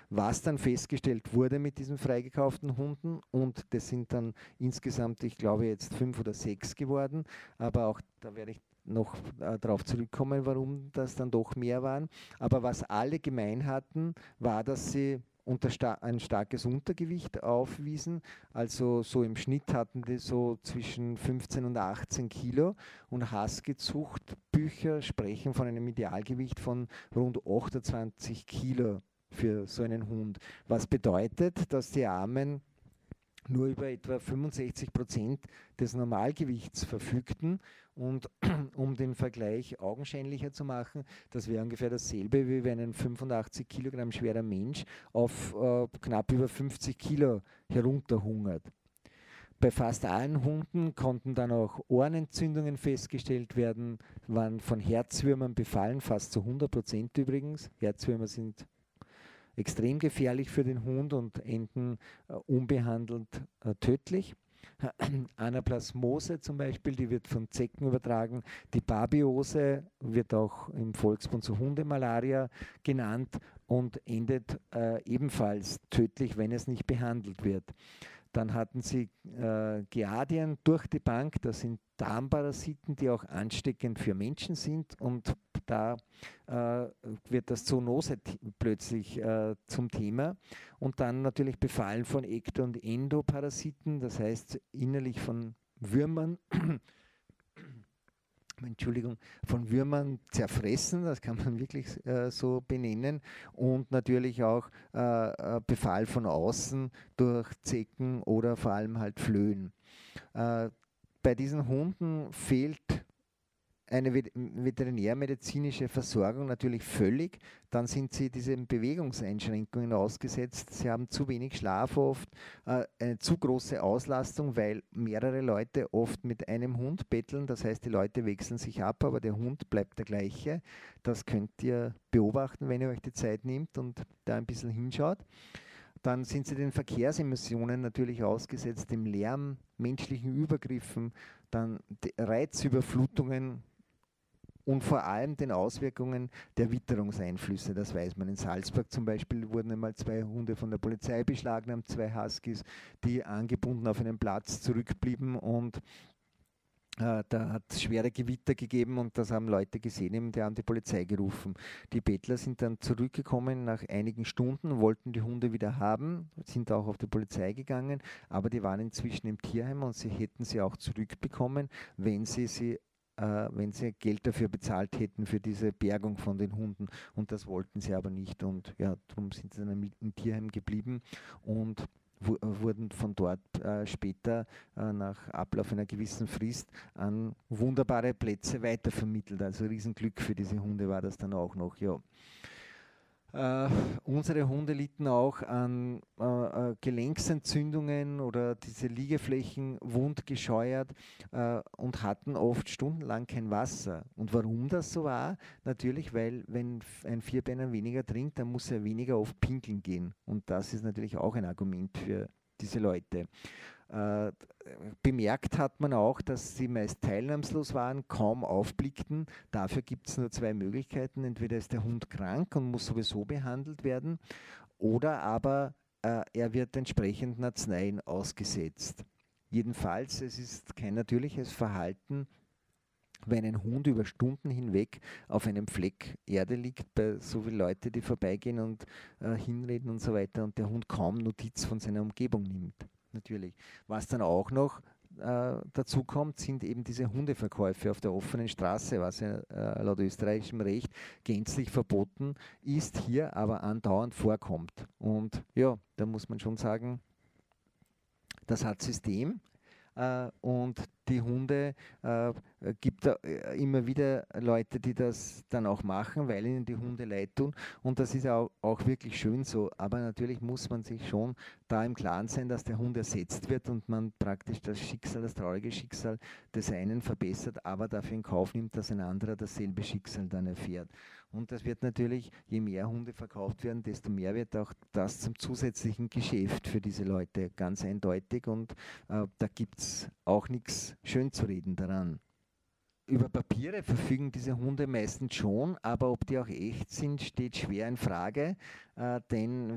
Was dann festgestellt wurde mit diesen freigekauften Hunden, und das sind dann insgesamt, ich glaube, jetzt 5 oder 6 geworden, aber auch da werde ich noch darauf zurückkommen, warum das dann doch mehr waren. Aber was alle gemein hatten, war, dass sie ein starkes Untergewicht aufwiesen. Also so im Schnitt hatten die so zwischen 15 und 18 Kilo, und Husky-Zuchtbücher sprechen von einem Idealgewicht von rund 28 Kilo für so einen Hund. Was bedeutet, dass die Armen nur über etwa 65% des Normalgewichts verfügten. Und um den Vergleich augenscheinlicher zu machen, das wäre ungefähr dasselbe, wie wenn ein 85 Kilogramm schwerer Mensch auf knapp über 50 Kilo herunterhungert. Bei fast allen Hunden konnten dann auch Ohrenentzündungen festgestellt werden, waren von Herzwürmern befallen, fast zu 100% übrigens. Herzwürmer sind extrem gefährlich für den Hund und enden unbehandelt tödlich. Anaplasmose zum Beispiel, die wird von Zecken übertragen. Die Babiose wird auch im Volksmund so Hundemalaria genannt und endet ebenfalls tödlich, wenn es nicht behandelt wird. Dann hatten sie Giardien durch die Bank, das sind Darmparasiten, die auch ansteckend für Menschen sind, und da wird das Zoonose plötzlich zum Thema. Und dann natürlich befallen von Ekto- und Endoparasiten, das heißt innerlich von Würmern, Entschuldigung, von Würmern zerfressen, das kann man wirklich so benennen, und natürlich auch Befall von außen durch Zecken oder vor allem halt Flöhen. Bei diesen Hunden fehlt eine veterinärmedizinische Versorgung natürlich völlig. Dann sind sie diesen Bewegungseinschränkungen ausgesetzt. Sie haben zu wenig Schlaf oft, eine zu große Auslastung, weil mehrere Leute oft mit einem Hund betteln. Das heißt, die Leute wechseln sich ab, aber der Hund bleibt der gleiche. Das könnt ihr beobachten, wenn ihr euch die Zeit nehmt und da ein bisschen hinschaut. Dann sind sie den Verkehrsemissionen natürlich ausgesetzt, dem Lärm, menschlichen Übergriffen, dann Reizüberflutungen und vor allem den Auswirkungen der Witterungseinflüsse. Das weiß man. In Salzburg zum Beispiel wurden einmal 2 Hunde von der Polizei beschlagnahmt, 2 Huskies, die angebunden auf einem Platz zurückblieben, und da hat es schwere Gewitter gegeben, und das haben Leute gesehen, und die haben die Polizei gerufen. Die Bettler sind dann zurückgekommen nach einigen Stunden, wollten die Hunde wieder haben, sind auch auf die Polizei gegangen, aber die waren inzwischen im Tierheim, und sie hätten sie auch zurückbekommen, wenn sie Geld dafür bezahlt hätten für diese Bergung von den Hunden, und das wollten sie aber nicht, und ja, darum sind sie dann im Tierheim geblieben und wurden von dort später nach Ablauf einer gewissen Frist an wunderbare Plätze weitervermittelt. Also Riesenglück für diese Hunde war das dann auch noch, ja. Unsere Hunde litten auch an Gelenksentzündungen oder diese Liegeflächen wundgescheuert und hatten oft stundenlang kein Wasser. Und warum das so war? Natürlich, weil wenn ein Vierbeiner weniger trinkt, dann muss er weniger oft pinkeln gehen. Und das ist natürlich auch ein Argument für diese Leute. Äh, Bemerkt hat man auch, dass sie meist teilnahmslos waren, kaum aufblickten. Dafür gibt es nur 2 Möglichkeiten. Entweder ist der Hund krank und muss sowieso behandelt werden, oder aber er wird entsprechenden Arzneien ausgesetzt. Jedenfalls, es ist kein natürliches Verhalten, wenn ein Hund über Stunden hinweg auf einem Fleck Erde liegt, bei so vielen Leuten, die vorbeigehen und hinreden und so weiter, und der Hund kaum Notiz von seiner Umgebung nimmt. Natürlich. Was dann auch noch dazu kommt, sind eben diese Hundeverkäufe auf der offenen Straße, was ja laut österreichischem Recht gänzlich verboten ist, hier aber andauernd vorkommt. Und ja, da muss man schon sagen, das hat System. Und die Hunde gibt da immer wieder Leute, die das dann auch machen, weil ihnen die Hunde leid tun. Und das ist auch wirklich schön so. Aber natürlich muss man sich schon da im Klaren sein, dass der Hund ersetzt wird und man praktisch das Schicksal, das traurige Schicksal des einen verbessert, aber dafür in Kauf nimmt, dass ein anderer dasselbe Schicksal dann erfährt. Und das wird natürlich, je mehr Hunde verkauft werden, desto mehr wird auch das zum zusätzlichen Geschäft für diese Leute, ganz eindeutig. Und da gibt es auch nichts schön zu reden daran. Über Papiere verfügen diese Hunde meistens schon, aber ob die auch echt sind, steht schwer in Frage, denn